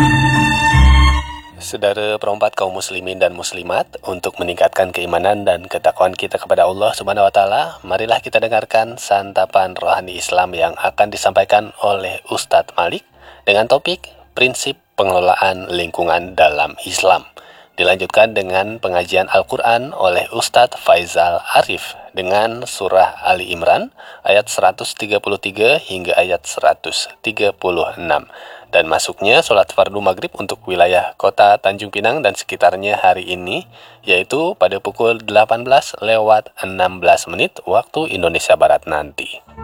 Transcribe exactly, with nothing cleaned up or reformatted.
Saudara perempat kaum muslimin dan muslimat, untuk meningkatkan keimanan dan ketakwaan kita kepada Allah Subhanahu wa taala, marilah kita dengarkan santapan rohani Islam yang akan disampaikan oleh Ustadz Malik dengan topik prinsip pengelolaan lingkungan dalam Islam. Dilanjutkan dengan pengajian Al-Quran oleh Ustadz Faizal Arif dengan surah Ali Imran ayat seratus tiga puluh tiga hingga ayat seratus tiga puluh enam. Dan masuknya sholat fardu maghrib untuk wilayah kota Tanjung Pinang dan sekitarnya hari ini, yaitu pada pukul delapan belas lewat enam belas menit waktu Indonesia Barat nanti.